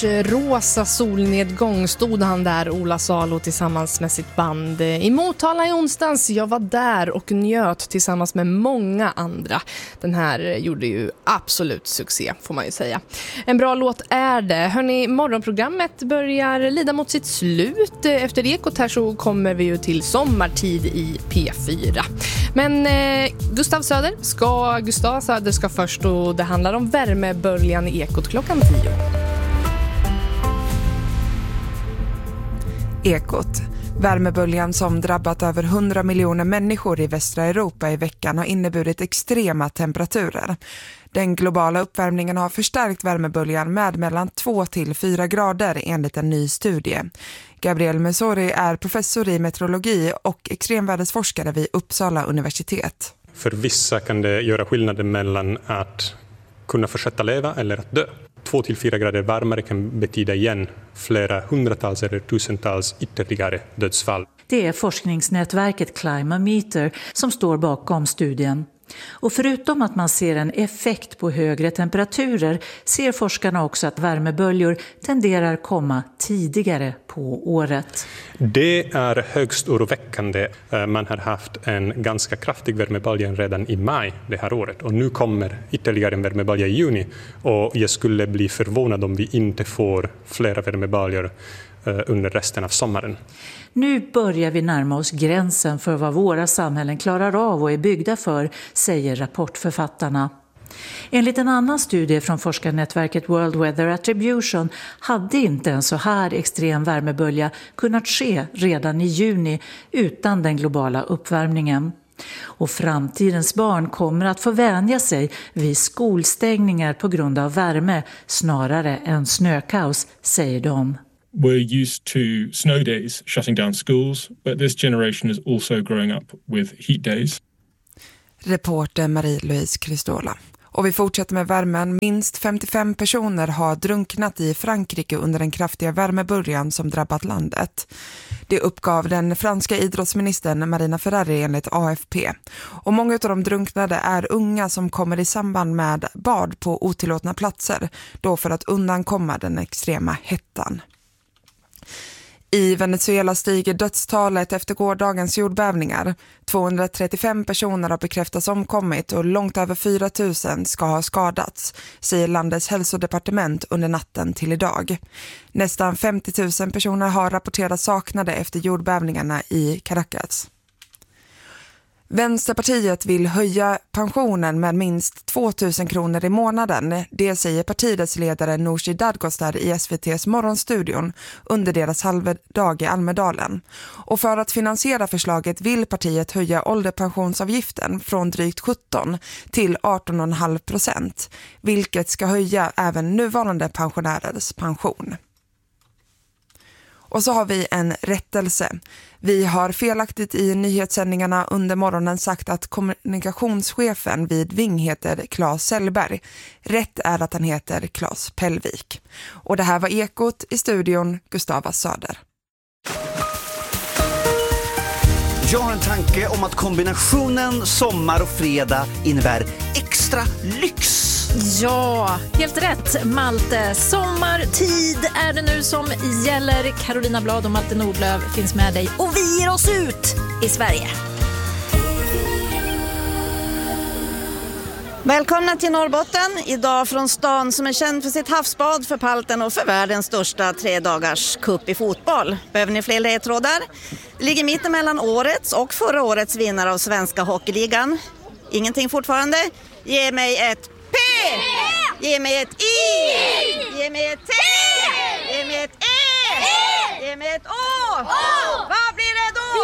Rosa solnedgång stod han där, Ola Salo, tillsammans med sitt band i Motala i onsdags. Jag var där och njöt tillsammans med många andra. Den här gjorde ju absolut succé, får man ju säga. En bra låt är det. Hörrni, morgonprogrammet börjar lida mot sitt slut. Efter Ekot här så kommer vi ju till sommartid i P4. Men Gustav Söder ska först, och det handlar om värmeböljan i Ekot klockan 10. Ekot. Värmeböljan som drabbat över 100 miljoner människor i västra Europa i veckan har inneburit extrema temperaturer. Den globala uppvärmningen har förstärkt värmeböljan med mellan 2 till 4 grader enligt en ny studie. Gabriel Mesori är professor i meteorologi och extremvärdesforskare vid Uppsala universitet. För vissa kan det göra skillnaden mellan att kunna fortsätta leva eller att dö. 2 till 4 grader varmare kan betyda igen flera hundratals eller tusentals ytterligare dödsfall. Det är forskningsnätverket Climameter som står bakom studien. Och förutom att man ser en effekt på högre temperaturer ser forskarna också att värmeböljor tenderar komma tidigare på året. Det är högst oroväckande. Man har haft en ganska kraftig värmebölja redan i maj det här året och nu kommer ytterligare en värmebölja i juni, och jag skulle bli förvånad om vi inte får flera värmeböljor under resten av sommaren. Nu börjar vi närma oss gränsen för vad våra samhällen klarar av och är byggda för, säger rapportförfattarna. Enligt en annan studie från forskarnätverket World Weather Attribution hade inte en så här extrem värmebölja kunnat ske redan i juni utan den globala uppvärmningen. Och framtidens barn kommer att få vänja sig vid skolstängningar på grund av värme snarare än snökaos, säger de. We're used to snow days shutting down schools, but this generation is also growing up with heat days. Reporter Marie-Louise Kristola. Och vi fortsätter med värmen. Minst 55 personer har drunknat i Frankrike under den kraftiga värmeböljan som drabbat landet. Det uppgav den franska idrottsministern Marina Ferrari enligt AFP. Och många av de drunknade är unga som kommer i samband med bad på otillåtna platser, då för att undankomma den extrema hettan. I Venezuela stiger dödstalet efter gårdagens jordbävningar. 235 personer har bekräftats omkommit och långt över 4 000 ska ha skadats, säger landets hälsodepartement under natten till idag. Nästan 50 000 personer har rapporterats saknade efter jordbävningarna i Caracas. Vänsterpartiet vill höja pensionen med minst 2 000 kronor i månaden. Det säger partiets ledare Nooshi Dadgostar i SVT:s morgonstudion under deras halvdag i Almedalen. Och för att finansiera förslaget vill partiet höja ålderpensionsavgiften från drygt 17 till 18,5%, vilket ska höja även nuvarande pensionärers pension. Och så har vi en rättelse. Vi har felaktigt i nyhetssändningarna under morgonen sagt att kommunikationschefen vid Ving heter Claes Sellberg. Rätt är att han heter Claes Pellvik. Och det här var Ekot, i studion Gustav Söder. Jag har en tanke om att kombinationen sommar och fredag innebär extra lyx. Ja, helt rätt Malte. Sommartid är det nu som gäller. Carolina Blad och Malte Nordlöf finns med dig och vi ger oss ut i Sverige. Välkomna till Norrbotten, idag från stan som är känd för sitt havsbad, för palten och för världens största 3-dagars cup i fotboll. Behöver ni fler ledtrådar? Det ligger mitten mellan årets och förra årets vinnare av Svenska Hockeyligan. Ingenting fortfarande? Ge mig ett P! Ge mig ett I! Ge mig ett T! Ge mig ett E! Ge mig ett Å! Vad blir det då?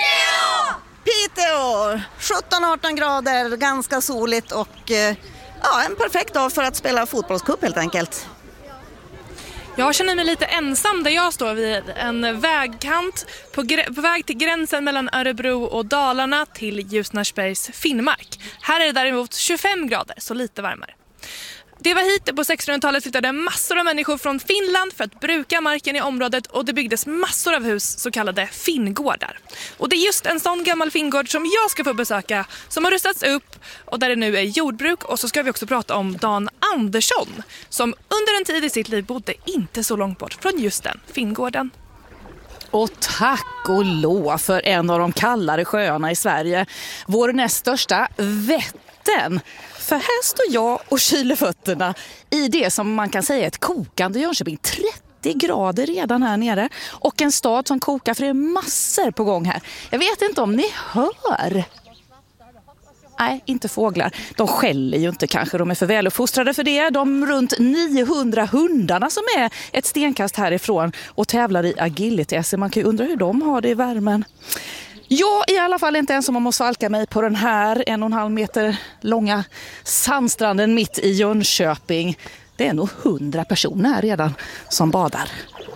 Piteå! 17-18 grader, ganska soligt och en perfekt dag för att spela fotbollscup helt enkelt. Jag känner mig lite ensam där jag står vid en vägkant på väg till gränsen mellan Örebro och Dalarna till Ljusnarsbergs Finnmark. Här är det däremot 25 grader, så lite varmare. Det var hit på 1600-talet flyttade massor av människor från Finland för att bruka marken i området och det byggdes massor av hus, så kallade finngårdar. Och det är just en sån gammal finngård som jag ska få besöka som har rustats upp och där det nu är jordbruk. Och så ska vi också prata om Dan Andersson som under en tid i sitt liv bodde inte så långt bort från just den finngården. Och tack och lov för en av de kallare sjöarna i Sverige, vår näst största, Vättern. För här står jag och kyler fötterna i det som man kan säga är ett kokande Jönköping. 30 grader redan här nere och en stad som kokar, för det är massor på gång här. Jag vet inte om ni hör. Nej, inte fåglar. De skäller ju inte kanske, de är för väluppfostrade för det. De runt 900 hundarna som är ett stenkast härifrån och tävlar i agility. Man kan ju undra hur de har det i värmen. Jag är i alla fall inte ensam om att svalka mig på den här 1,5 meter långa sandstranden mitt i Jönköping. Det är nog 100 personer här redan som badar.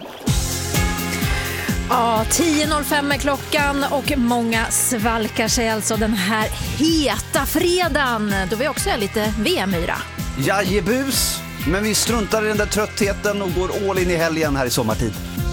Ja, 10.05 är klockan och många svalkar sig alltså den här heta fredagen då vi också är lite VM-yra. Jajebus, men vi struntar i den där tröttheten och går all in i helgen här i sommartid.